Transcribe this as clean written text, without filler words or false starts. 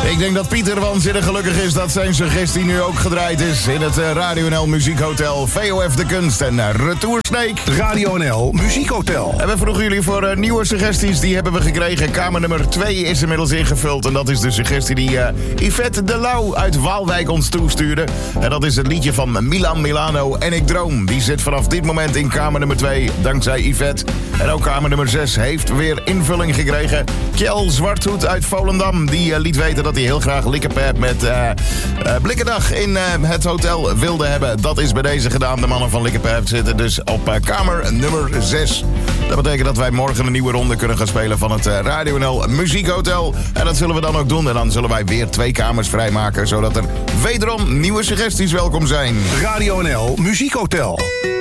Ik denk dat Pieter waanzinnig gelukkig is dat zijn suggestie nu ook gedraaid is in het Radio NL Muziekhotel, VOF de Kunst en Retour Snake. Radio NL Muziekhotel. En we vroegen jullie voor nieuwe suggesties, die hebben we gekregen. Kamer nummer 2 is inmiddels ingevuld en dat is de suggestie die Yvette de Lauw uit Waalwijk ons toestuurde. En dat is het liedje van Milan Milano en Ik Droom. Die zit vanaf dit moment in kamer nummer 2, dankzij Yvette. En ook kamer nummer 6 heeft weer invulling gekregen. Kjell Zwarthoed uit Volendam, die liet weten dat hij heel graag Likkerpep met Blikkendag in het hotel wilde hebben. Dat is bij deze gedaan. De mannen van Likkerpep zitten dus op kamer nummer 6. Dat betekent dat wij morgen een nieuwe ronde kunnen gaan spelen van het Radio NL Muziekhotel. En dat zullen we dan ook doen. En dan zullen wij weer 2 kamers vrijmaken, zodat er wederom nieuwe suggesties welkom zijn. Radio NL Muziekhotel.